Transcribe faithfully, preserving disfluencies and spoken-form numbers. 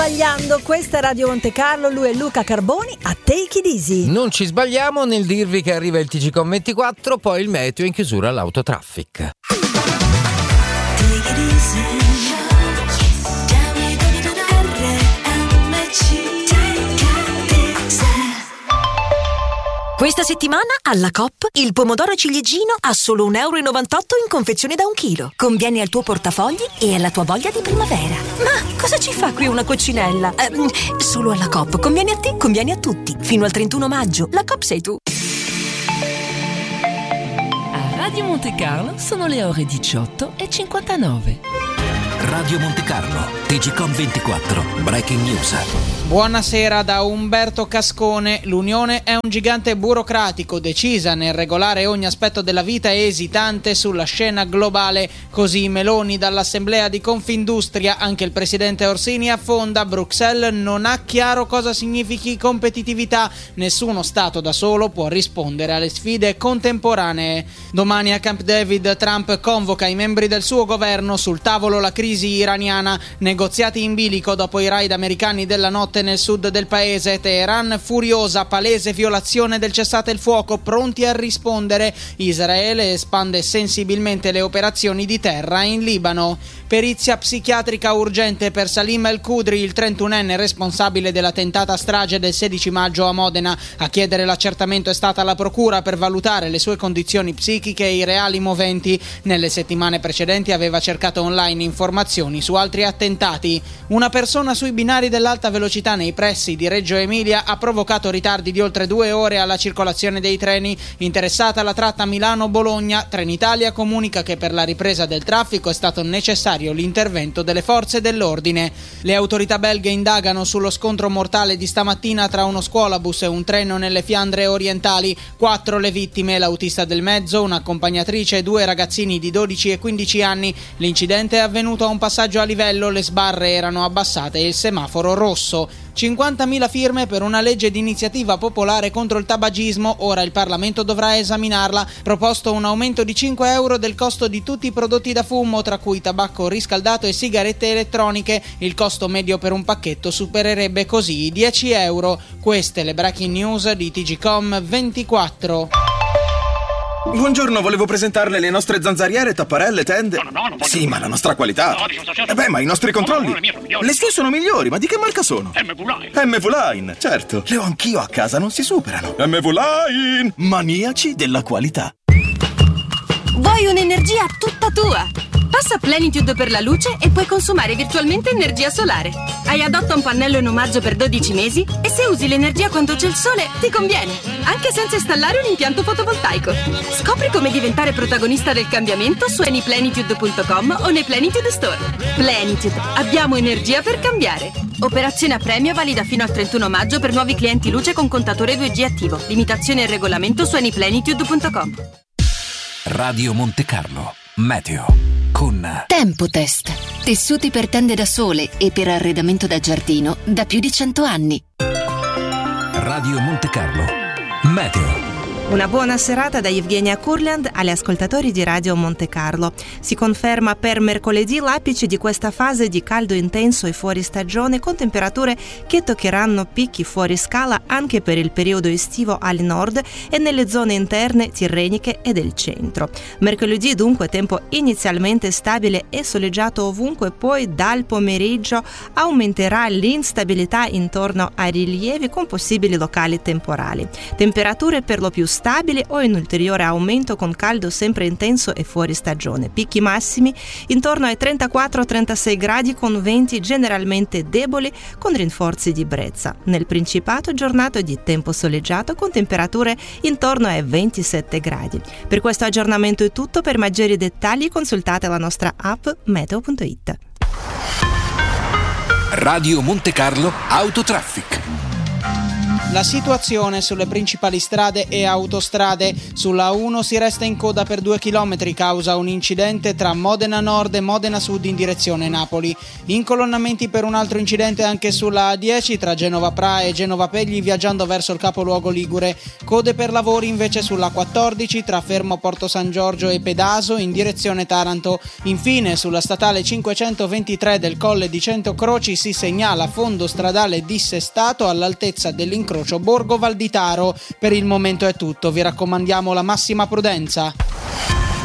Sbagliando, questa è Radio Monte Carlo, lui è Luca Carboni a Take It Easy. Non ci sbagliamo nel dirvi che arriva il T G Com ventiquattro, poi il meteo in chiusura all'autotraffic. Take it easy. Questa settimana alla Coop il pomodoro ciliegino a solo un euro e novantotto in confezione da un chilo. Conviene al tuo portafogli e alla tua voglia di primavera. Ma cosa ci fa qui una coccinella? Eh, solo alla Coop. Conviene a te, conviene a tutti. Fino al trentuno maggio. La Coop sei tu. A Radio Monte Carlo sono le ore diciotto e cinquantanove. Radio Monte Carlo, T G Com ventiquattro, Breaking News. Buonasera da Umberto Cascone. L'Unione è un gigante burocratico, decisa nel regolare ogni aspetto della vita e esitante sulla scena globale. Così Meloni dall'Assemblea di Confindustria, anche il presidente Orsini affonda. Bruxelles non ha chiaro cosa significhi competitività. Nessuno Stato da solo può rispondere alle sfide contemporanee. Domani a Camp David Trump convoca i membri del suo governo, sul tavolo la crisi iraniana, negoziati in bilico dopo i raid americani della notte nel sud del paese. Teheran furiosa, palese violazione del cessate il fuoco, pronti a rispondere. Israele espande sensibilmente le operazioni di terra in Libano. Perizia psichiatrica urgente per Salim El Kudri, il trentunenne responsabile della tentata strage del sedici maggio a Modena. A chiedere l'accertamento è stata la procura per valutare le sue condizioni psichiche e i reali moventi. Nelle settimane precedenti aveva cercato online informazioni su altri attentati. Una persona sui binari dell'alta velocità nei pressi di Reggio Emilia ha provocato ritardi di oltre due ore alla circolazione dei treni. Interessata la tratta Milano-Bologna, Trenitalia comunica che per la ripresa del traffico è stato necessario l'intervento delle forze dell'ordine. Le autorità belghe indagano sullo scontro mortale di stamattina tra uno scuolabus e un treno nelle Fiandre orientali. Quattro le vittime, l'autista del mezzo, un'accompagnatrice e due ragazzini di dodici e quindici anni. L'incidente è avvenuto a un passaggio a livello, le sbarre erano abbassate e il semaforo rosso. cinquantamila firme per una legge di iniziativa popolare contro il tabagismo, ora il Parlamento dovrà esaminarla. Proposto un aumento di cinque euro del costo di tutti i prodotti da fumo, tra cui tabacco riscaldato e sigarette elettroniche. Il costo medio per un pacchetto supererebbe così i dieci euro. Queste le breaking news di T G Com ventiquattro. Buongiorno, volevo presentarle le nostre zanzariere, tapparelle, tende. No, no, no, non voglio. Sì, ma la nostra qualità. No, dice, sto certo. Eh beh, ma i nostri controlli. No, no, le mie sono migliori. Le sue sono migliori, ma di che marca sono? M V Line. M V Line, certo. Le ho anch'io a casa, non si superano. M V Line, maniaci della qualità. Vuoi un'energia tutta tua? Passa Plenitude per la luce e puoi consumare virtualmente energia solare. Hai Adotta un pannello in omaggio per dodici mesi e se usi l'energia quando c'è il sole ti conviene, anche senza installare un impianto fotovoltaico. Scopri come diventare protagonista del cambiamento su any plenitude punto com o nei Plenitude Store. Plenitude, abbiamo energia per cambiare. Operazione a premio valida fino al trentuno maggio per nuovi clienti luce con contatore due G attivo. Limitazione e regolamento su any plenitude punto com. Radio Monte Carlo, meteo con Tempotest, tessuti per tende da sole e per arredamento da giardino da più di cento anni. Radio Monte Carlo, meteo. Una buona serata da Evgenia Kurland agli ascoltatori di Radio Monte Carlo. Si conferma per mercoledì l'apice di questa fase di caldo intenso e fuori stagione con temperature che toccheranno picchi fuori scala anche per il periodo estivo al nord e nelle zone interne tirreniche e del centro. Mercoledì dunque tempo inizialmente stabile e soleggiato ovunque, poi dal pomeriggio aumenterà l'instabilità intorno ai rilievi con possibili locali temporali. Temperature per lo più stabili o in ulteriore aumento con caldo sempre intenso e fuori stagione. Picchi massimi intorno ai trentaquattro trentasei gradi con venti generalmente deboli con rinforzi di brezza. Nel Principato giornata di tempo soleggiato con temperature intorno ai ventisette gradi. Per questo aggiornamento è tutto. Per maggiori dettagli consultate la nostra app meteo punto it. Radio Monte Carlo Autotraffic. La situazione sulle principali strade e autostrade. Sulla A uno si resta in coda per due chilometri causa un incidente tra Modena Nord e Modena Sud in direzione Napoli. Incolonnamenti per un altro incidente anche sulla A dieci tra Genova Pra e Genova Pegli viaggiando verso il capoluogo ligure. Code per lavori invece sulla quattordici tra Fermo Porto San Giorgio e Pedaso in direzione Taranto. Infine sulla statale cinquecentoventitré del Colle di Centocroci si segnala fondo stradale dissestato all'altezza dell'incrocio Borgo Valditaro. Per il momento è tutto, vi raccomandiamo la massima prudenza.